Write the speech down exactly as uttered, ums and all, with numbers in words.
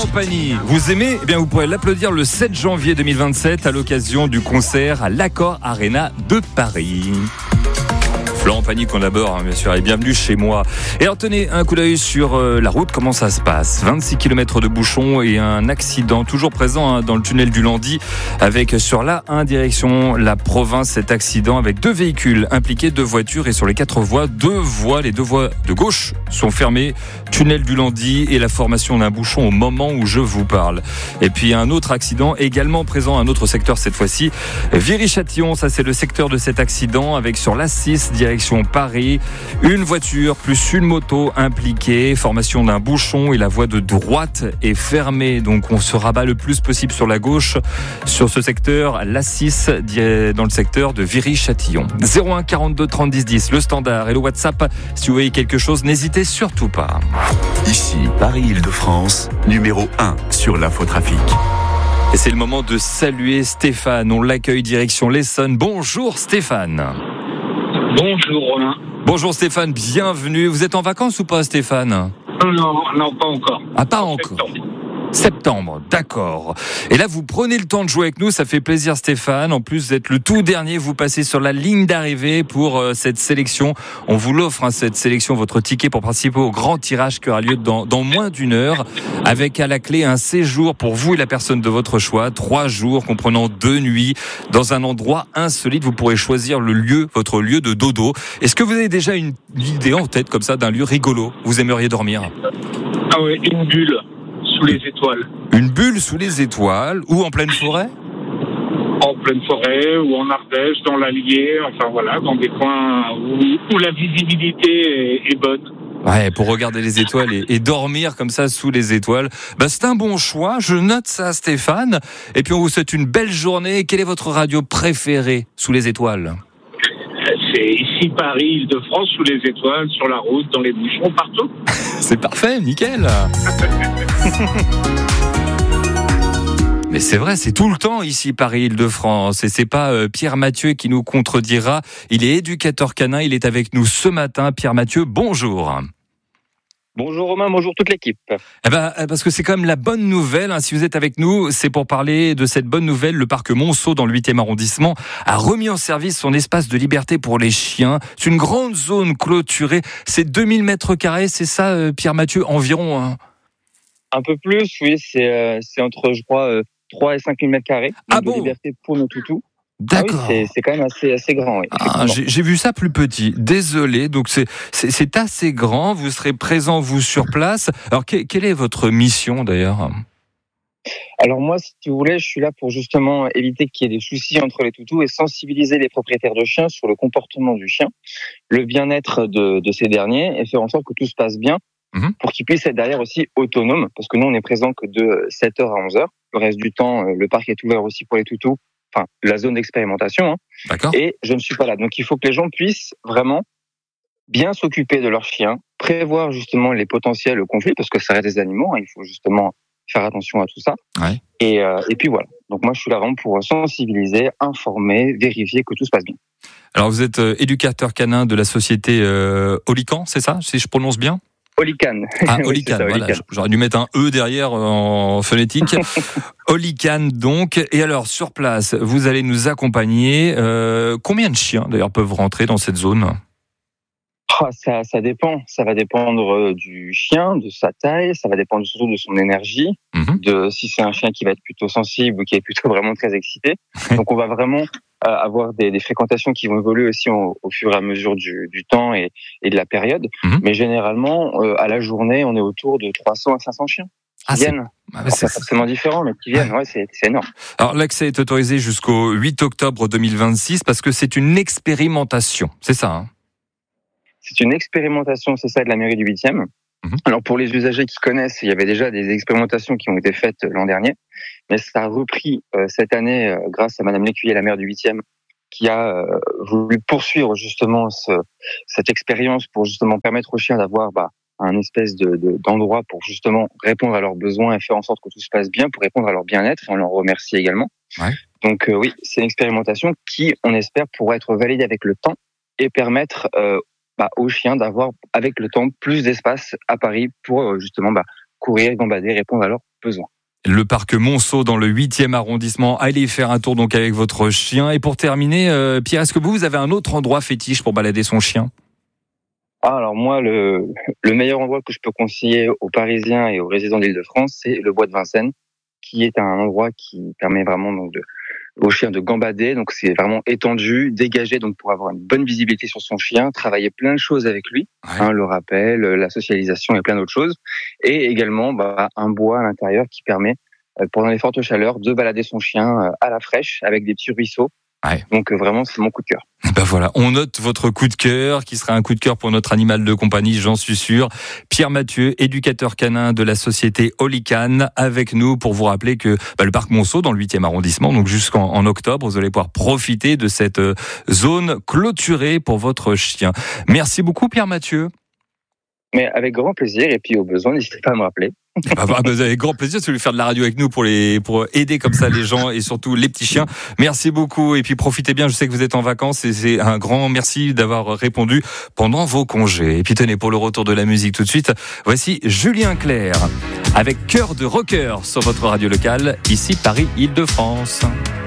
Pagny, vous aimez ? Eh bien, vous pourrez l'applaudir le sept janvier deux mille vingt-sept à l'occasion du concert à l'Accor Arena de Paris. Florent Pagny qu'on aborde, hein, bien sûr, et bienvenue chez moi. Et alors tenez un coup d'œil sur euh, la route, comment ça se passe. vingt-six kilomètres de bouchons et un accident toujours présent hein, dans le tunnel du Landy avec sur la un direction la province, cet accident avec deux véhicules impliqués, deux voitures et sur les quatre voies, deux voies, les deux voies de gauche sont fermées, tunnel du Landy et la formation d'un bouchon au moment où je vous parle. Et puis un autre accident également présent, un autre secteur cette fois-ci, Viry-Châtillon, ça c'est le secteur de cet accident avec sur l'A six direction Paris, une voiture plus une moto impliquée, formation d'un bouchon et la voie de droite est fermée. Donc on se rabat le plus possible sur la gauche sur ce secteur, l'A six dans le secteur de Viry-Châtillon. zéro un quarante-deux trente dix dix, le standard et le WhatsApp. Si vous voyez quelque chose, n'hésitez surtout pas. Ici, Paris-Île-de-France, numéro un sur l'infotrafic. Et c'est le moment de saluer Stéphane. On l'accueille direction l'Essonne. Bonjour Stéphane. Bonjour Romain. Bonjour Stéphane, bienvenue. Vous êtes en vacances ou pas Stéphane ? Non, non, pas encore. Ah, pas encore. Septembre. Septembre, d'accord. Et là, vous prenez le temps de jouer avec nous, ça fait plaisir Stéphane. En plus d'être le tout dernier, vous passez sur la ligne d'arrivée pour euh, cette sélection. On vous l'offre, hein, cette sélection, votre ticket pour participer au grand tirage qui aura lieu dans, dans moins d'une heure, avec à la clé un séjour pour vous et la personne de votre choix, trois jours comprenant deux nuits dans un endroit insolite. Vous pourrez choisir le lieu, votre lieu de dodo. Est-ce que vous avez déjà une idée en tête comme ça d'un lieu rigolo où vous aimeriez dormir ? Ah oui, une bulle. Sous les étoiles. Une bulle sous les étoiles ou en pleine forêt ? En pleine forêt ou en Ardèche, dans l'Allier, enfin voilà, dans des coins où, où la visibilité est, est bonne. Ouais, pour regarder les étoiles et, et dormir comme ça sous les étoiles. Bah, c'est un bon choix, je note ça Stéphane. Et puis on vous souhaite une belle journée. Quelle est votre radio préférée sous les étoiles ? C'est ici Paris, Île-de-France, sous les étoiles, sur la route, dans les bouchons, partout. C'est parfait, nickel. Mais c'est vrai, c'est tout le temps ici Paris, Île-de-France. Et c'est pas euh, Pierre Mathieu qui nous contredira. Il est éducateur canin, il est avec nous ce matin. Pierre Mathieu, bonjour. Bonjour Romain, bonjour toute l'équipe. Eh ben, parce que c'est quand même la bonne nouvelle, hein. Si vous êtes avec nous, c'est pour parler de cette bonne nouvelle. Le parc Monceau, dans le huitième arrondissement, a remis en service son espace de liberté pour les chiens. C'est une grande zone clôturée. C'est deux mille mètres carrés, c'est ça, euh, Pierre Mathieu, environ hein. Un peu plus, oui, c'est, euh, c'est entre, je crois, euh, trois et cinq mille mètres carrés ah de bon liberté pour nos toutous. D'accord. Ah oui, c'est, c'est quand même assez, assez grand. Oui, ah, j'ai, j'ai vu ça plus petit. Désolé. Donc c'est, c'est, c'est assez grand. Vous serez présent vous sur place. Alors que, quelle est votre mission d'ailleurs ? Alors moi, si vous voulez, je suis là pour justement éviter qu'il y ait des soucis entre les toutous et sensibiliser les propriétaires de chiens sur le comportement du chien, le bien-être de, de ces derniers et faire en sorte que tout se passe bien mmh. pour qu'ils puissent être derrière aussi autonomes. Parce que nous, on est présent que de sept heures à onze heures. Le reste du temps, le parc est ouvert aussi pour les toutous. Enfin, la zone d'expérimentation, hein. D'accord. Et je ne suis pas là. Donc, il faut que les gens puissent vraiment bien s'occuper de leurs chiens, prévoir justement les potentiels conflits, parce que ça reste des animaux, hein, il faut justement faire attention à tout ça. Ouais. Et, euh, et puis voilà. Donc, moi, je suis là vraiment pour sensibiliser, informer, vérifier que tout se passe bien. Alors, vous êtes euh, éducateur canin de la société euh, Olican, c'est ça, si je prononce bien ? Olican. Ah, oui, Olican, ça, voilà. Olican. J'aurais dû mettre un E derrière en phonétique. Olican, donc. Et alors, sur place, vous allez nous accompagner. Euh, combien de chiens, d'ailleurs, peuvent rentrer dans cette zone ? Ah, ça, ça dépend. Ça va dépendre du chien, de sa taille. Ça va dépendre surtout de son énergie. Mm-hmm. De si c'est un chien qui va être plutôt sensible ou qui est plutôt vraiment très excité. Donc, on va vraiment euh, avoir des, des fréquentations qui vont évoluer aussi au, au fur et à mesure du, du temps et, et de la période. Mm-hmm. Mais généralement, euh, à la journée, on est autour de trois cents à cinq cents chiens qui ah, viennent. Ah, c'est pas forcément différent, mais qui viennent. Ouais, c'est, c'est énorme. Alors, l'accès est autorisé jusqu'au huit octobre deux mille vingt-six parce que c'est une expérimentation. C'est ça, hein ? C'est une expérimentation, c'est ça, de la mairie du huitième. Mmh. Alors, pour les usagers qui connaissent, il y avait déjà des expérimentations qui ont été faites l'an dernier, mais ça a repris euh, cette année euh, grâce à Madame Lécuyer, la maire du huitième, qui a euh, voulu poursuivre justement ce, cette expérience pour justement permettre aux chiens d'avoir bah, un espèce de, de, d'endroit pour justement répondre à leurs besoins et faire en sorte que tout se passe bien, pour répondre à leur bien-être, et on leur remercie également. Ouais. Donc euh, oui, c'est une expérimentation qui, on espère, pourra être validée avec le temps et permettre euh, bah, aux chiens d'avoir, avec le temps, plus d'espace à Paris pour euh, justement bah, courir, gambader, répondre à leurs besoin. Le parc Monceau dans le huitième arrondissement. Allez faire un tour donc avec votre chien. Et pour terminer, euh, Pierre, est-ce que vous, vous avez un autre endroit fétiche pour balader son chien ? Ah, alors moi, le, le meilleur endroit que je peux conseiller aux Parisiens et aux résidents d'Île-de-France, c'est le bois de Vincennes, qui est un endroit qui permet vraiment donc de, aux chiens de gambader. Donc c'est vraiment étendu, dégagé, donc pour avoir une bonne visibilité sur son chien, travailler plein de choses avec lui, ouais. hein, le rappel, la socialisation et plein d'autres choses. Et également bah, un bois à l'intérieur qui permet, euh, pendant les fortes chaleurs, de balader son chien euh, à la fraîche avec des petits ruisseaux. Ouais. Donc euh, vraiment, c'est mon coup de cœur. Ben voilà, on note votre coup de cœur, qui sera un coup de cœur pour notre animal de compagnie, j'en suis sûr. Pierre Mathieu, éducateur canin de la société Olican, avec nous pour vous rappeler que bah, le parc Monceau, dans le huitième arrondissement, donc jusqu'en en octobre, vous allez pouvoir profiter de cette zone clôturée pour votre chien. Merci beaucoup Pierre Mathieu. Mais avec grand plaisir, et puis au besoin, n'hésitez pas à me rappeler. Bah, bah, bah, avec grand plaisir, si vous voulez faire de la radio avec nous pour les, pour aider comme ça les gens et surtout les petits chiens. Merci beaucoup et puis profitez bien. Je sais que vous êtes en vacances et c'est un grand merci d'avoir répondu pendant vos congés. Et puis tenez, pour le retour de la musique tout de suite, voici Julien Clerc avec Cœur de rocker sur votre radio locale, ici Paris Île-de-France.